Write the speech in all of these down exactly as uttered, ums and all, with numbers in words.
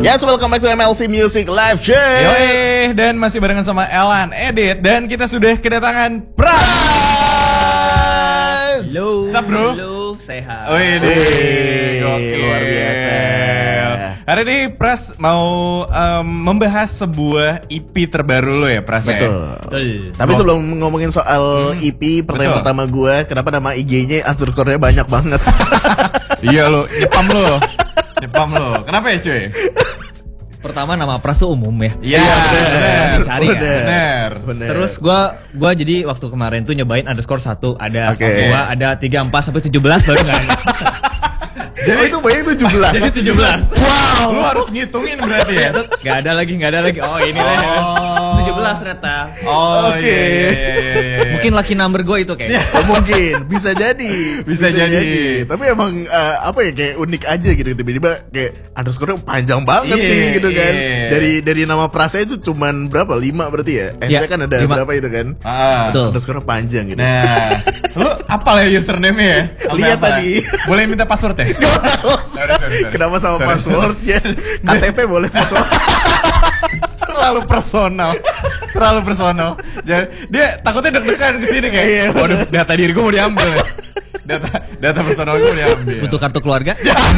Yes, welcome back to M L C Music Live Show. Yoi, dan masih barengan sama Elan Edit. Dan kita sudah kedatangan Pras. Halo. Sup bro? Halo, sehat. Wih, Wih, luar biasa. Hari ini Pras mau um, membahas sebuah E P terbaru lo ya Pras. Betul. Ya? Betul. Tapi Oh. sebelum ngomongin soal Hmm. E P, pertanyaan Betul. pertama gue, kenapa nama I G-nya underscore-nya banyak banget? Iya lo, nyepam lo. Nyepam lo. Kenapa ya cuy? Pertama nama Pras tuh umum ya. Iya, benar. Cari kan? Benar. Bener. Terus gua gua jadi waktu kemarin tuh nyobain underscore satu ada Oke. dua ada tiga empat sampai tujuh belas baru nggak ada. Jadi oh, itu banyak tujuh belas. Jadi tujuh belas. Wow. Lu harus ngitungin berarti ya. Nggak ada lagi nggak ada lagi. Oh ini lah. tujuh belas ternyata. Oh, Oke. iya, iya, iya, iya, iya. Mungkin lucky number gue itu kayak. Oh, mungkin bisa jadi, Bisa jadi. Tapi emang uh, apa ya kayak unik aja gitu tiba-tiba kayak underscore-nya panjang banget Iya, nih gitu kan. iya. Dari dari nama Prasnya itu cuman berapa? lima berarti ya? S Iya, kan ada lima. berapa itu kan? Ah. Betul. Underscore panjang gitu. Nah, lu apa ya username-nya ya? Sampai Lihat apa? tadi. Boleh minta password ya? Sorry, sorry, sorry. Kenapa sama Sorry. passwordnya? K T P boleh foto. Terlalu personal. Terlalu personal. Jadi dia takutnya deg-degan ke sini kayak, Iya. waduh, data diri gue mau diambil. Ya. Data data personal gue mau diambil. Butuh kartu keluarga?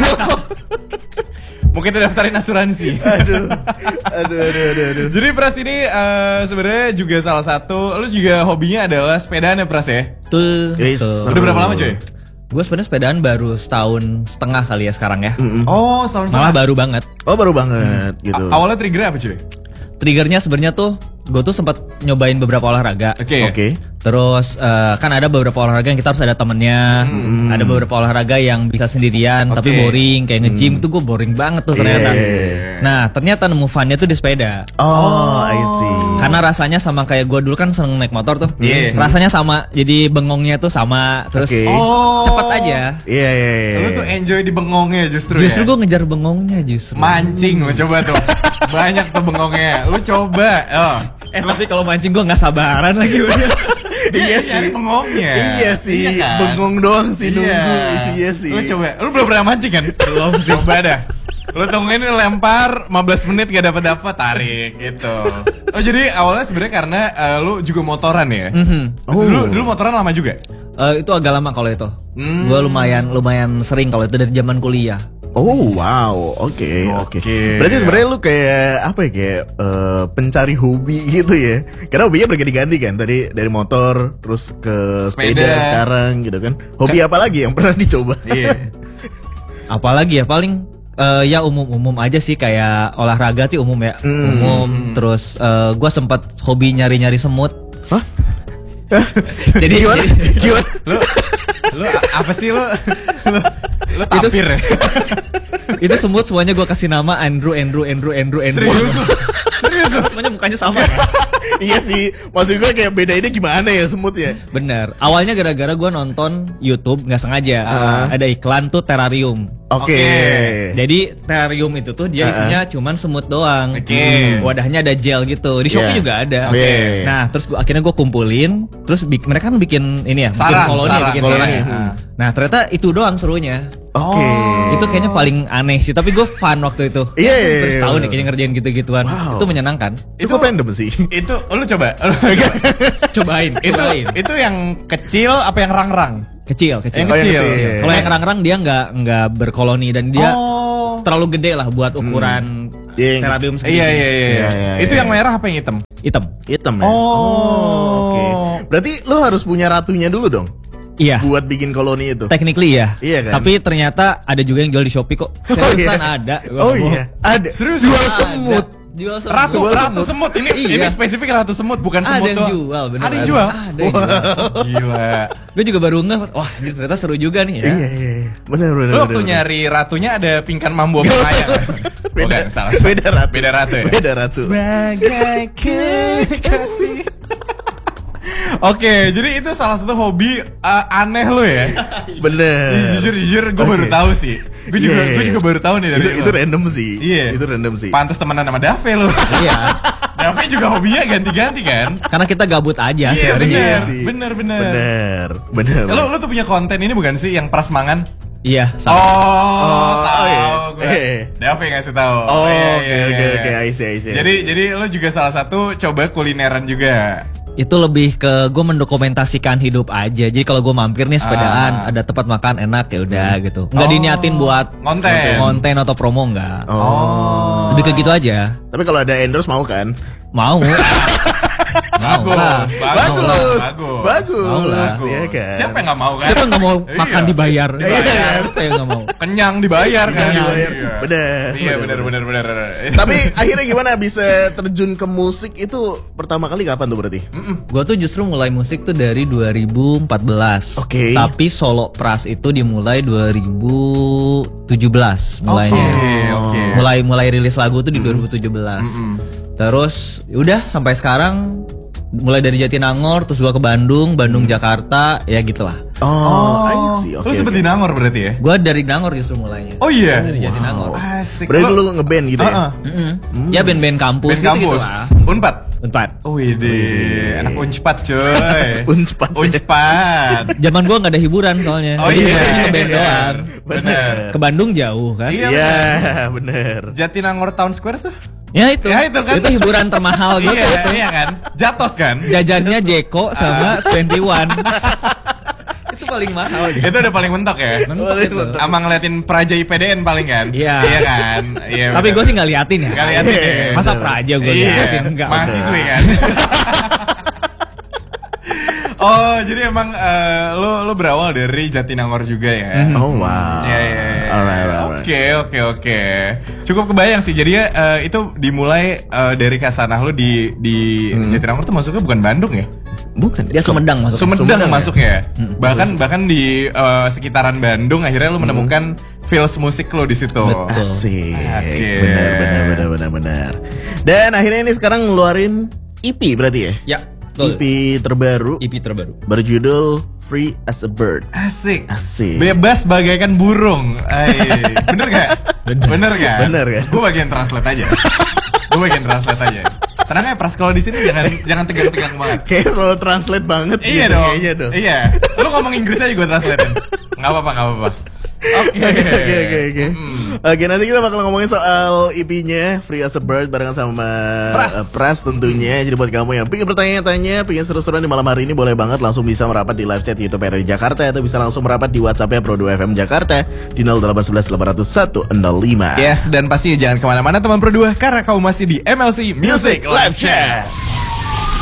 Mungkin kita daftarin asuransi. aduh, aduh, aduh, aduh, aduh. Jadi Pras ini uh, sebenarnya juga salah satu, lu juga hobinya adalah sepedaan ya Pras ya? Tuh. Yes. tuh. Udah berapa lama cuy? Gue sebenarnya sepedaan baru setahun setengah kali ya sekarang ya. Oh, setahun Malah setengah. baru banget. Oh baru banget gitu. A- awalnya triggernya apa cuy? Triggernya sebenarnya tuh gue tuh sempat nyobain beberapa olahraga. Oke. Oke. Terus eh, kan ada beberapa olahraga yang kita harus ada temennya. Ada beberapa olahraga yang bisa sendirian tapi Oke. boring. Kayak nge-gym tuh gue boring banget tuh ternyata. Iya. Nah ternyata nemu funnya tuh di sepeda. Oh, I see. Karena rasanya sama kayak gue dulu kan seneng naik motor tuh. Iya. Rasanya sama. Jadi bengongnya tuh sama. Terus Oke. Oh. cepet aja. Iya, iya, iya. Lu tuh enjoy di bengongnya justru, Justru ya? gue ngejar bengongnya justru. Mancing lu coba tuh. Banyak tuh bengongnya. Lu coba. Oh. Eh tapi kalau mancing gue nggak sabaran lagi udah. Iya Dia sih. nyari bengongnya. Iya sih, Iya kan? bengong doang sih Iya. nunggu. Iya sih. Lu coba. Lu belum pernah mancing kan? Belum. Coba dah. Lu tungguin lu lempar lima belas menit gak dapat dapat tarik gitu. Oh jadi awalnya sebenarnya karena uh, lu juga motoran ya? Mhm. Oh. Dulu dulu motoran lama juga? Eh, itu agak lama kalau itu. Hmm. Gue lumayan lumayan sering kalau itu dari zaman kuliah. Oh wow, oke oke. Oke. Berarti sebenarnya lu kayak apa ya kayak eh, pencari hobi gitu ya? Karena hobinya berganti-ganti kan tadi dari motor terus ke sepeda, Sepeda. sekarang gitu kan. Hobi apa lagi yang pernah dicoba? Iya. Apalagi ya paling eh, ya umum-umum aja sih kayak olahraga sih umum ya. Hmm. Umum terus eh, gue sempat hobi nyari-nyari semut. Hah? Jadi Gimana? jadi- Gimana? Lu lu a- apa sih lu? Lu, lu tapir ya? itu semut semuanya gue kasih nama Andrew Andrew Andrew Andrew Andrew. Serius lu? Serius lu? Semuanya mukanya sama. Iya sih, maksud gue kayak beda ini gimana ya semut ya? Bener. Awalnya gara-gara gue nonton YouTube nggak sengaja Ah. ada iklan tuh terrarium. Oke. Oke. Jadi terrarium itu tuh dia Ah. isinya cuman semut doang. Oke. Hmm. Wadahnya ada gel gitu. Di Shopee Yeah. juga ada. Oke. Nah, terus gua, akhirnya gue kumpulin, terus bik- mereka kan bikin ini ya, bikin Sarang, koloni, sarang, bikin koloni. sarang ya. Hmm. Nah, ternyata itu doang serunya. Oke. Itu kayaknya paling aneh sih, tapi gue fun waktu itu. Iya, iya, Terus iya, tahun bener. nih kayaknya ngerjain gitu-gituan. Wow. Itu menyenangkan. Cukup random sih. Itu lu coba. Cobain, itu cobain. itu yang kecil apa yang rang-rang? Kecil, kecil. Yang Oh, yang kecil. kecil. Kalau yang rang-rang dia nggak nggak berkoloni dan dia Oh. terlalu gede lah buat ukuran Iya, yang- terrarium segini. Iya iya iya. Iya, iya, Itu iya. yang merah apa yang hitam? Hitam. Hitam ya. Oh. Oke. Berarti lu harus punya ratunya dulu dong Iya. buat bikin koloni itu. Technically ya. Iya kan? Tapi ternyata ada juga yang jual di Shopee kok. Oh, Seriusan iya. ada. Gua Oh nggak iya, bohong. ada. Serius? Jual Ada. semut. Jual semut. Ratu, Jual ratu semut. Ini Iya. ini spesifik ratu semut bukan Ada semut yang doang. jual, bener. Ada yang jual. Ada yang jual. Gila. Gue juga baru ngeh, wah ini ternyata seru juga nih ya. Iya, iya, iya. Benar, benar. Lu benar, waktu benar. nyari ratunya ada pingkan mambu apa kaya? Beda, Bukan, salah. beda ratu. Beda ratu ya? Beda ratu. Sebagai kekasih. Oke, jadi itu salah satu hobi uh, aneh lo ya. Bener. Jujur jujur gue Oke. baru tahu sih. Gue juga Iya, gue iya. juga baru tahu nih dari Itu, lo. itu random sih. Iya. Itu random sih. Pantes temenan sama Dave lo. Iya. Dave juga hobinya ganti-ganti kan? Karena kita gabut aja Iya, sebenarnya. bener. Iya sih. bener, bener. Bener. Bener. Lo lo tuh punya konten ini bukan sih yang prasmangan? Iya, sama. Oh, Oh, tahu oh, iya. gue. Eh. Davi ngasih tahu. Oh, Iya, oke iya, oke iya. oke, I see, I see. Jadi jadi lo juga salah satu coba kulineran juga. Itu lebih ke gue mendokumentasikan hidup aja. Jadi kalau gue mampir nih sepedaan, ada tempat makan enak ya udah gitu. Nggak Oh, diniatin buat konten. konten atau promo nggak. Oh. Lebih ke gitu aja. Tapi kalau ada endorse mau kan? Mau. Bagus, lah. bagus, Bagus. bagus, Bagus. Mau lah. Iya kan? Siapa yang nggak mau kan? Siapa nggak mau Iya. makan dibayar? Dibayar. Siapa yang nggak mau? Kenyang dibayar kan? Kenyang dibayar. Iya. Bener, Iya bener, benar benar benar. Tapi akhirnya gimana bisa terjun ke musik itu pertama kali kapan tuh berarti? Gue tuh justru mulai musik tuh dari dua ribu empat belas. Oke. Tapi solo pras itu dimulai dua ribu tujuh belas mulainya. Oke, oke. Mulai mulai rilis lagu tuh di dua ribu tujuh belas. Terus udah sampai sekarang mulai dari Jatinangor terus gua ke Bandung, Bandung Jakarta, ya gitulah. Oh, I see. Lu Oke. sempet oke. di Nangor berarti ya? Gua dari Nangor justru mulainya. Oh iya. Dari Jatinangor. Asik. Berarti Lu- lu ngeband gitu ya? Heeh. Mm-mm. Ya band-band kampus Band gitu kampus. lah. Unpad. Unpad. Oh wede, anak Unpad coy. Unpad. Unpad. Zaman gua nggak ada hiburan soalnya. Oh Jadi iya, biasanya ngeband doang. benar. Ke Bandung jauh kan? Iya. Iya, bener. Jatinangor Town Square tuh? Ya itu. Ya, itu kan. Itu hiburan termahal gitu. Iya, iya kan? Jatos kan? Jajannya Jeko sama Twenty One. Itu paling mahal gitu. Itu udah paling mentok ya? Mentok itu. Sama ngeliatin Praja I P D N paling kan? Iya. Iya kan? Iya. Tapi bener. gue sih nggak liatin ya. Nggak liatin ya? Masa Praja gue Iya, liatin enggak. mahasiswi kan? Oh, jadi emang eh, lo lo berawal dari Jatinangor juga ya? Oh wow. Iya, iya, iya. Alright, alright. Oke, oke, oke. Cukup kebayang sih. Jadi eh, itu dimulai eh, dari kasanah lo di di Jatinangor tuh masuknya bukan Bandung ya? Bukan. Dia Sumedang masuk. Sumedang, Sumedang ya? masuknya. Bahkan bahkan di eh, sekitaran Bandung akhirnya lo menemukan feels musik lo di situ. Betul. Asik. Oke. Benar, benar, benar, benar, benar. Dan akhirnya ini sekarang ngeluarin E P berarti ya? Ya, E P terbaru E P terbaru. berjudul Free as a Bird. Asik. Asik. Bebas bagaikan burung. Ay, bener gak? Bener. Bener gak? Bener kan? Gue bagian translate aja. Gue bagian translate aja. Tenang ya Pras, kalau di sini jangan jangan tegang-tegang banget. Kayak kalau translate banget Iya gitu, dong. kayaknya dong. Iya. Lu ngomong Inggris aja gue translatein. Gak apa-apa, gak apa-apa. Oke. Oke oke oke oke. Hmm. Oke, nanti kita bakal ngomongin soal E P-nya Free as a Bird barengan sama Pras. uh, Pras tentunya. Jadi buat kamu yang pengen bertanya-tanya, pengen seru-seruan di malam hari ini, boleh banget langsung bisa merapat di live chat YouTube R R I Jakarta atau bisa langsung merapat di WhatsApp-nya Pro dua F M Jakarta di nol delapan satu satu delapan nol satu nol lima. Yes, dan pastinya jangan kemana-mana teman Pro dua karena kamu masih di M L C Music Live Chat.